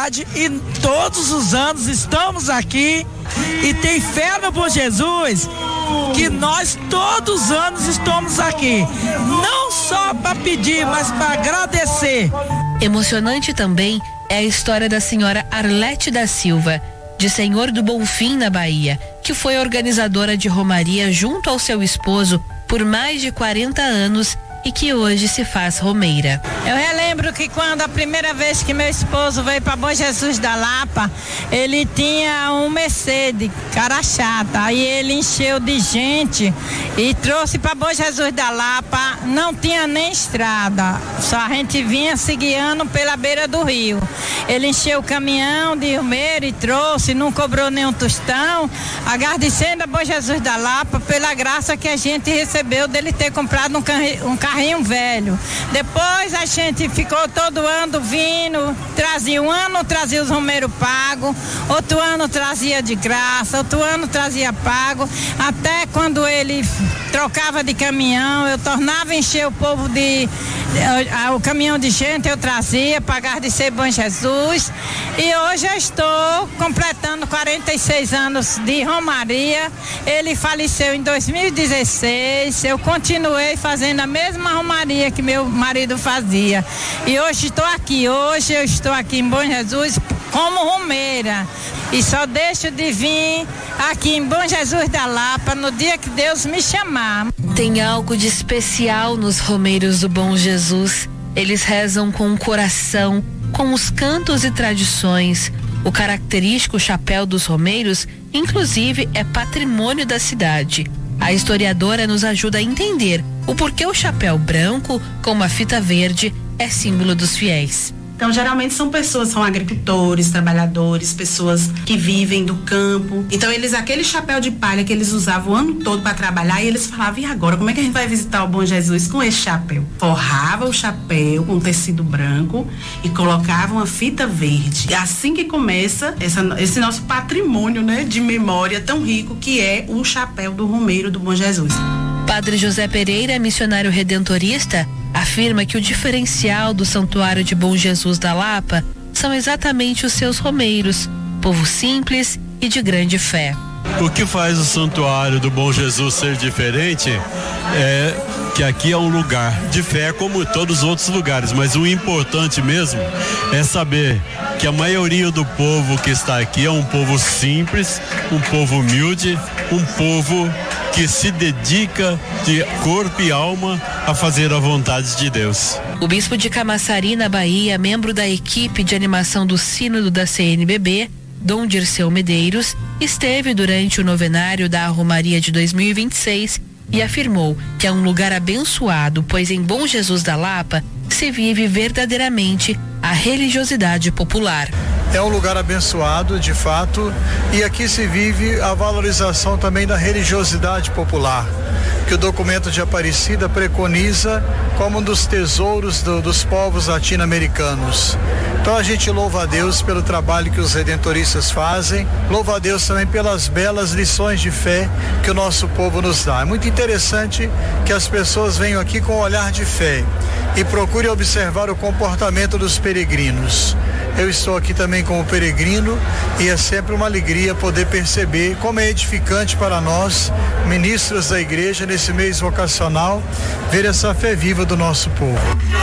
cidade e todos os anos estamos aqui e tem fé no Bom Jesus que nós todos os anos estamos aqui, não só para pedir, mas para agradecer. Emocionante também é a história da senhora Arlete da Silva, de Senhor do Bonfim, na Bahia, que foi organizadora de romaria junto ao seu esposo por mais de 40 anos e que hoje se faz romeira. Eu relembro que quando a primeira vez que meu esposo veio para Bom Jesus da Lapa, ele tinha um Mercedes Carachata, aí ele encheu de gente e trouxe para Bom Jesus da Lapa, não tinha nem estrada, só a gente vinha se guiando pela beira do rio. Ele encheu o caminhão de romeiro e trouxe, não cobrou nenhum tostão, agradecendo a Bom Jesus da Lapa pela graça que a gente recebeu dele ter comprado um carrinho velho. Depois a gente ficou todo ano vindo, trazia um ano, trazia os romeiros pagos, outro ano trazia de graça, outro ano trazia pago, até quando ele trocava de caminhão, eu tornava a encher o povo o caminhão de gente eu trazia para agradecer Bom Jesus, e hoje eu estou completando 46 anos de romaria. Ele faleceu em 2016, eu continuei fazendo a mesma romaria que meu marido fazia, e hoje eu estou aqui em Bom Jesus como romeira, e só deixo de vir aqui em Bom Jesus da Lapa no dia que Deus me chamar. Tem algo de especial nos romeiros do Bom Jesus. Eles rezam com o coração, com os cantos e tradições. O característico chapéu dos romeiros, inclusive, é patrimônio da cidade. A historiadora nos ajuda a entender o porquê o chapéu branco, com uma fita verde, é símbolo dos fiéis. Então, geralmente são agricultores, trabalhadores, pessoas que vivem do campo. Então, aquele chapéu de palha que eles usavam o ano todo para trabalhar, e eles falavam, e agora, como é que a gente vai visitar o Bom Jesus com esse chapéu? Forrava o chapéu com tecido branco e colocava uma fita verde. É assim que começa esse nosso patrimônio, né, de memória tão rico que é o chapéu do romeiro do Bom Jesus. Padre José Pereira, missionário redentorista, afirma que o diferencial do Santuário de Bom Jesus da Lapa são exatamente os seus romeiros, povo simples e de grande fé. O que faz o Santuário do Bom Jesus ser diferente é que aqui é um lugar de fé como todos os outros lugares, mas o importante mesmo é saber que a maioria do povo que está aqui é um povo simples, um povo humilde, um povo que se dedica de corpo e alma a fazer a vontade de Deus. O bispo de Camaçari, na Bahia, membro da equipe de animação do Sínodo da CNBB, Dom Dirceu Medeiros, esteve durante o novenário da Romaria de 2026 e afirmou que é um lugar abençoado, pois em Bom Jesus da Lapa se vive verdadeiramente a religiosidade popular. É um lugar abençoado, de fato, e aqui se vive a valorização também da religiosidade popular, que o documento de Aparecida preconiza como um dos tesouros dos povos latino-americanos. Então a gente louva a Deus pelo trabalho que os redentoristas fazem, louva a Deus também pelas belas lições de fé que o nosso povo nos dá. É muito interessante que as pessoas venham aqui com um olhar de fé e procurem observar o comportamento dos peregrinos. Eu estou aqui também como peregrino e é sempre uma alegria poder perceber como é edificante para nós, ministros da igreja, nesse mês vocacional, ver essa fé viva do nosso povo.